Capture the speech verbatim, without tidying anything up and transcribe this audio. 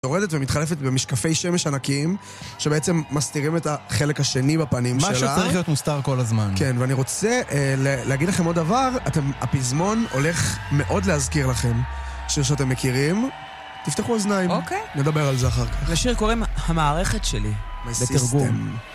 יורדת ומתחלפת במשקפי שמש ענקיים, שבעצם מסתירים את החלק השני בפנים שלה. משהו צריך להיות מוסתר כל הזמן. כן, ואני רוצה אה, להגיד לכם עוד דבר, אתם, הפזמון הולך מאוד להזכיר לכם שיר שאתם מכירים. תפתחו אוזניים. אוקיי. נדבר על זה אחר כך. לשיר קוראים המערכת שלי. My בתרגום. system.